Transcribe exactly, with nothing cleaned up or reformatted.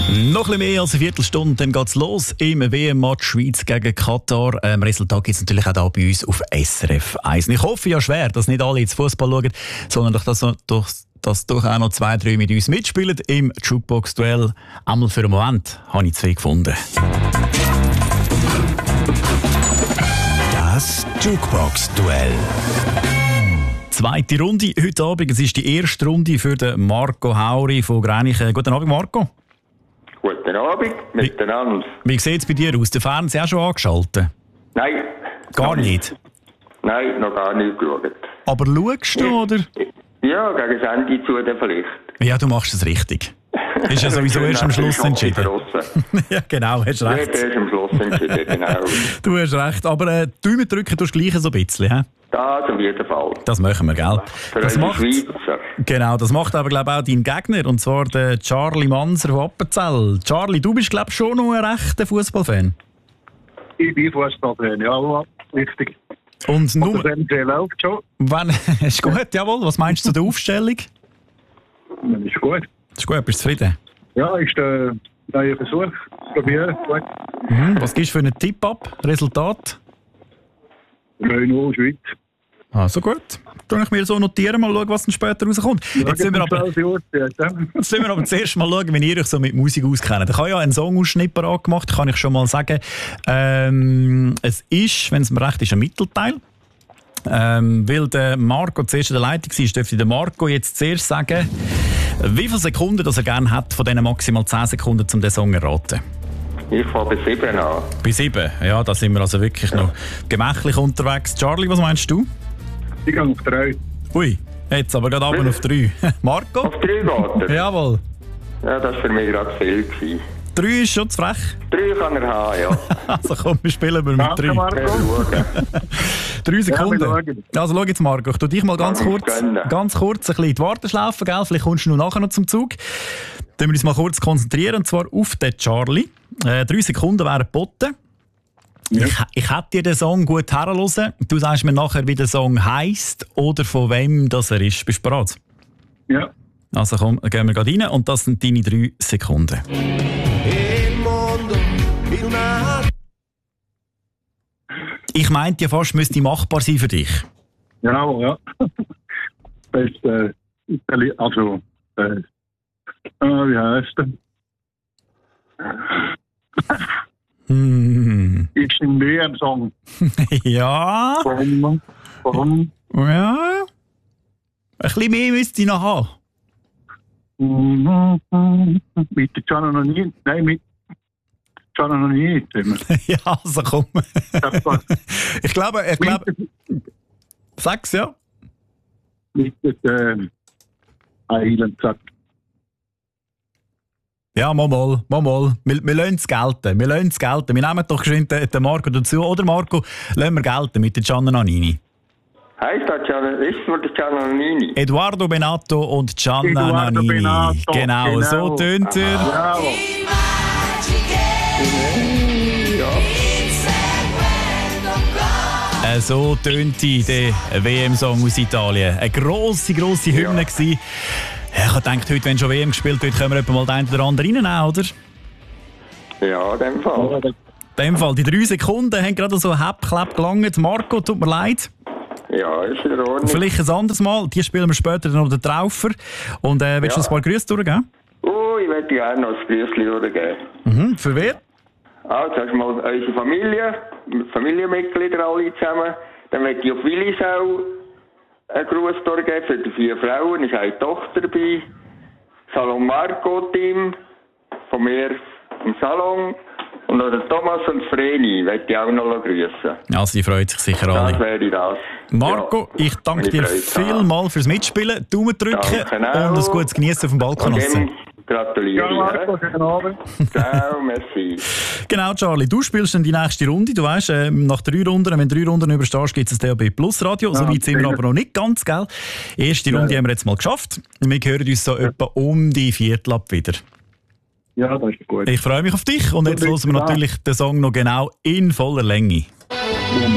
Noch ein bisschen mehr als eine Viertelstunde, dann geht es los im W M-Match Schweiz gegen Katar. Ähm, Resultat gibt es natürlich auch hier bei uns auf S R F eins. Ich hoffe ja schwer, dass nicht alle jetzt Fußball schauen, sondern doch, dass, doch, dass doch auch noch zwei, drei mit uns mitspielen im Jukebox-Duell. Einmal für einen Moment habe ich zwei gefunden. Das Jukebox-Duell. Zweite Runde heute Abend. Es ist die erste Runde für den Marco Hauri von Gränichen. Guten Abend, Marco. Guten Abend miteinander. Wie sieht es bei dir aus? Der Fernseher auch schon angeschaltet? Nein. Gar nicht? Nein, noch gar nicht geschaut. Aber schaust du, oder? Ja, gegen das Ende zu dann vielleicht. Ja, du machst es richtig. Ist ja sowieso erst am Schluss entschieden. Ja, genau, hast recht. Wird erst am Schluss entschieden, genau. Du hast recht, aber äh, Daumen drücken tust du gleich so ein bisschen, hä? Das auf jeden Fall. Das machen wir, gell? Für das macht, Schweizer. Genau, das macht aber, glaube ich, auch dein Gegner, und zwar der Charlie Manser von Appenzell. Charlie, du bist, glaube ich, schon noch ein rechter Fußballfan. Ich bin Fußballfan, ja, richtig. Und nur... wenn es läuft schon. Wenn, ist gut, jawohl. Was meinst du zu der Aufstellung? Das ist gut. Ist gut, bist du zufrieden? Ja, ist der neue Versuch. Probieren, gut. Mhm. Was gibst du für einen Tipp ab? Resultat? drei null Schweiz. Also gut. Dann ich mir so notieren, mal schauen, was dann später rauskommt. Jetzt müssen wir aber, jetzt müssen wir aber zuerst mal schauen, wenn ihr euch so mit Musik auskennt. Ich habe ja einen Songausschnitt parat gemacht, kann ich schon mal sagen. Ähm, es ist, wenn es mir recht ist, ein Mittelteil. Ähm, weil der Marco zuerst in der Leitung war, dürfte der Marco jetzt zuerst sagen, wie viele Sekunden das er gerne hat, von diesen maximal zehn Sekunden, um den Song zu erraten. Ich fange bei sieben an. Bei sieben? Ja, da sind wir also wirklich noch gemächlich unterwegs. Charlie, was meinst du? Ich gehe auf drei. Ui, jetzt aber gerade runter auf drei. Marco? Auf drei geht er? Jawohl. Ja, das war für mich gerade viel gewesen. Drei ist schon zu frech. Drei kann er haben, ja. Also komm, wir spielen wir mit Danke, drei. Marco. Drei Sekunden. Ja, also schau jetzt, Marco, ich tu dich mal ganz kurz, ganz kurz ein bisschen in die Warteschlaufe, gell? Vielleicht kommst du nachher noch zum Zug. Dann wir uns mal kurz konzentrieren, und zwar auf den Charlie. Äh, drei Sekunden wären geboten. Ja. Ich, ich hätte dir den Song gut herhören. Du sagst mir nachher, wie der Song heisst oder von wem das er ist. Bist du bereit? Ja. Also komm, gehen wir gerade rein, und das sind deine drei Sekunden. Ich meinte ja fast, müsste machbar sein für dich. Genau, ja. Das ist, äh, Itali- also, äh, äh, wie heißt der? Hm. Ist ein W M-Song. Ja. Warum? Warum? Ja. Ein bisschen mehr müsste ich noch haben. Mit der Gianna noch nie. Nein, mit Gianna noch nie. Ja, also komm. ich glaube, ich glaube. Sag's ja. Mit der äh, Island sagt. Ja, mal, mal, mal, mal. Wir, wir lassen es gelten. Wir lassen es gelten. Wir nehmen doch geschwind den, den Marco dazu. Oder Marco, lassen wir gelten mit der Gianna Nannini. Heißt das Gianna, ist es der Gianna Nannini? Eduardo Benato und Gianna Eduardo Nannini. Benato, genau, genau, so tönt er. Bravo. Äh, so tönte der W M-Song aus Italien. Eine grosse, grosse Hymne gewesen. Ja, ich habe gedacht, heute, wenn schon W M gespielt wird, können wir etwa mal den einen oder anderen reinnehmen, oder? Ja, in dem Fall. In dem Fall, die drei Sekunden haben gerade so hepp-klapp gelangt. Marco, tut mir leid. Ja, ist in Ordnung. Vielleicht ein anderes Mal. Die spielen wir später noch den Traufer. Und äh, willst du Ja. ein paar Grüße durchgeben? Oh, ich möchte gerne noch ein Grüßchen durchgeben. Mhm. Für wer? Also, zuerst mal unsere Familie, Familienmitglieder alle zusammen. Dann möchte ich auf Willisau einen Gruß durchgeben für die vier Frauen. Es ist eine Tochter dabei. Salon Marco-Team von mir im Salon. Und noch den Thomas und Vreni möchte ich auch noch grüßen. Also, die freut sich sicher Das alle. wäre das. Marco, Ja, ich danke wenn dir Freude vielmals fürs Mitspielen. Daumen drücken Danke auch. und ein gutes Genießen auf dem habe. Und Balkon. dem gratuliere Ja, Marco, ich. schönen Abend. Ciao, merci. Genau, Charlie, du spielst dann die nächste Runde. Du weißt, äh, nach drei Runden, wenn du drei Runden überstehst, gibt es ein D A B Plus Radio. So weit sind wir aber noch nicht ganz, gell? Erste Runde haben wir jetzt mal geschafft. Wir hören uns so etwa um die Viertel ab wieder. Ja, das ist gut. Ich freue mich auf dich und jetzt hören wir natürlich den Song noch genau in voller Länge.